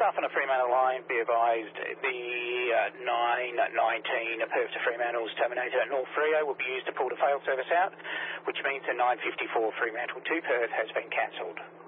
staff on the Fremantle line, be advised the 919 Perth to Fremantle's terminator at North Freo will be used to pull the fail service out, which means the 954 Fremantle to Perth has been cancelled.